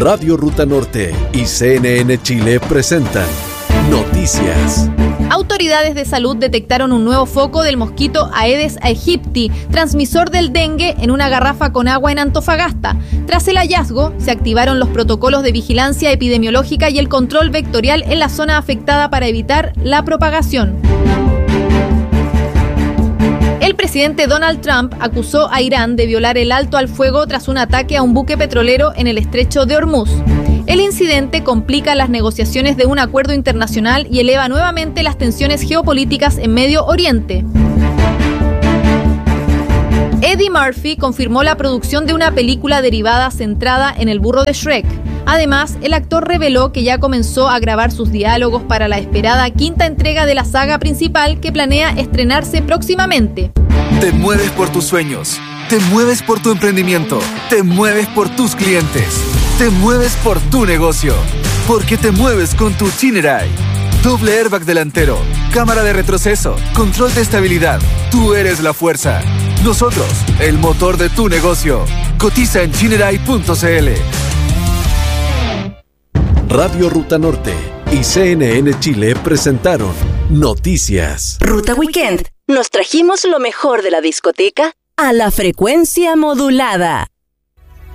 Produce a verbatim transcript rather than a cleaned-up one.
Radio Ruta Norte y C N N Chile presentan Noticias. Autoridades de salud detectaron un nuevo foco del mosquito Aedes aegypti, transmisor del dengue, en una garrafa con agua en Antofagasta. Tras el hallazgo, se activaron los protocolos de vigilancia epidemiológica y el control vectorial en la zona afectada para evitar la propagación. El presidente Donald Trump acusó a Irán de violar el alto al fuego tras un ataque a un buque petrolero en el estrecho de Hormuz. El incidente complica las negociaciones de un acuerdo internacional y eleva nuevamente las tensiones geopolíticas en Medio Oriente. Eddie Murphy confirmó la producción de una película derivada centrada en el burro de Shrek. Además, el actor reveló que ya comenzó a grabar sus diálogos para la esperada quinta entrega de la saga principal, que planea estrenarse próximamente. Te mueves por tus sueños, te mueves por tu emprendimiento, te mueves por tus clientes, te mueves por tu negocio, porque te mueves con tu Chinerai. Doble airbag delantero, cámara de retroceso, control de estabilidad. Tú eres la fuerza. Nosotros, el motor de tu negocio. Cotiza en chinerai punto c l. Radio Ruta Norte y C N N Chile presentaron Noticias. Ruta Weekend. Nos trajimos lo mejor de la discoteca a la frecuencia modulada.